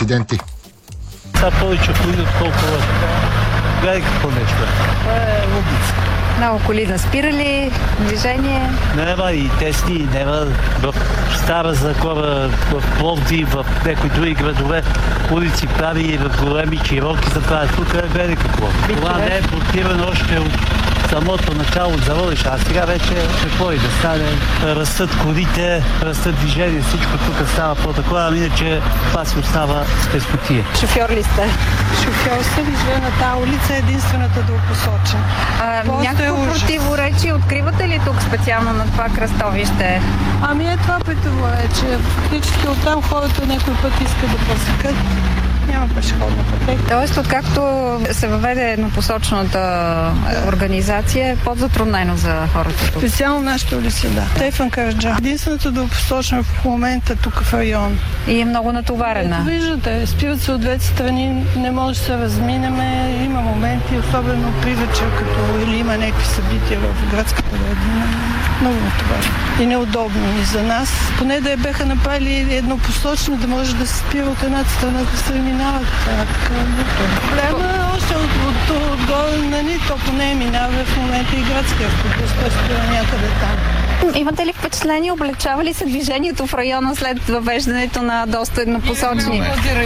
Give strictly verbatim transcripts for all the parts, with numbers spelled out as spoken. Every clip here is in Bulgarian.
инциденти. Сега повече коли, отколкова. Гледай какво нещо е. Това е лудица. Много коли наспирали, движение. Нема и тесни, нема в Стара Загора, в Пловдив, в някои други градове улици прави в големи чироки, затова тук гледай какво. Това не е блокирано още от самото начало от заводиш, а сега вече какво и да стане. Растат колите, растат движение, всичко тук става по-такова, а иначе това си остава без кутия. Шофьор ли сте? Шофьор съм и живея на тази улица, единствената двупосочна. Някакво противоречие откривате ли тук специално на това кръстовище? Ами е това противоречие. Фактически оттам хората някой път иска да пресекат. Няма пешеходна пътека. Тоест, откакто се въведе еднопосочната организация, е по-затруднено за хората тук? Специално нашата улица, да. Стефан Караджа. Единствената двупосочна в момента тук в район. И е много натоварена. Ето, виждате, спират се от двете страни, не може да се разминеме. Има моменти, особено при вечер, като или има някакви събития в градската градина. Много натоварено. И неудобно и за нас. Поне да я беха направили еднопосочно, да може да се спира от едната страна, да се минават. Проблема е още от, от, от, отгоре на ни, то поне минава в момента и градския автобус, той спира някъде там. Имате ли впечатление, облегчава ли се движението в района след въвеждането на доста еднопосочни?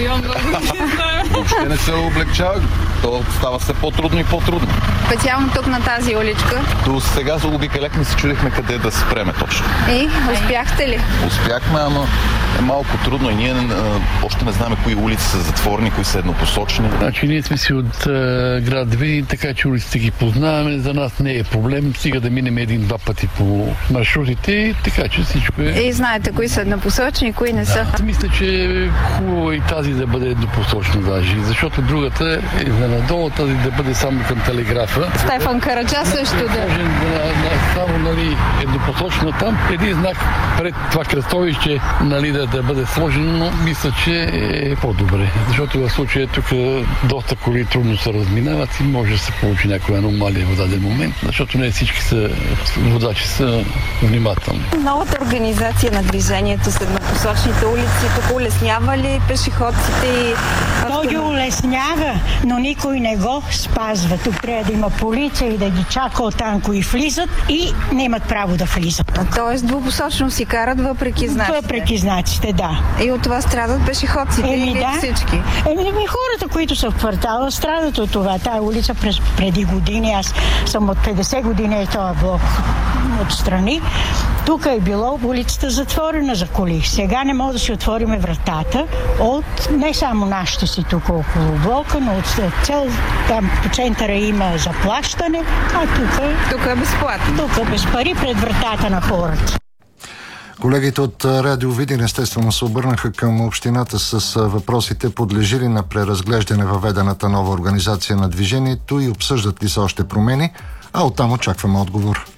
Въобще не се облегчава, то става все по-трудно и по-трудно. Специално тук на тази уличка? До сега заобикаляхме, се чудихме къде да спреме точно. И? Успяхте ли? Успяхме, ама е малко трудно и ние а, още не знаем кои улици са затворени, кои са еднопосочни. Значи ние сме си от а, град Видин, така че улиците ги познаваме, за нас не е проблем, стига да минем един-два пъти по маршрутите, така че всичко е... И знаете кои са еднопосочни, кои не са? Да. Мисля, че е хубаво и тази да бъде еднопосочна даже, защото другата е за надолу, тази да бъде само към телеграфа. Стефан Караджа също да. Може да, да, само нали, еднопосочна там, един знак пред това кръстовище нали, да, да бъде сложено, но мисля, че е по-добре, защото в случая тук доста коли трудно се разминават и може да се получи някоя аномалия в даден момент, защото не всички са водачи са внимателни. Новата организация на движението с еднопосочните улици тук улеснява ли пешеходците и Той ги улеснява, но никой не го спазва. Тук трябва да има полиция и да ги чака оттам, кои влизат и не имат право да влизат. Тоест двупосочно си карат въпреки знаците? Въпреки знаците, да. И от това страдат пешеходците Еми, или да. всички? Еми, хората, които са в квартала, страдат от това. Тая улица през, преди години, аз съм от петдесет години и този блок отстрани. Тук е било улицата затворена за коли. Сега не може да си отвориме вратата от не само нашите си тук около блока, но от цел там по центъра има заплащане, а тук Тук е безплатно. Тук е без пари пред вратата на хората. Колегите от Радио Видин естествено се обърнаха към общината с въпросите подлежи ли на преразглеждане въведената нова организация на движението и обсъждат ли се още промени, а оттам очакваме отговор.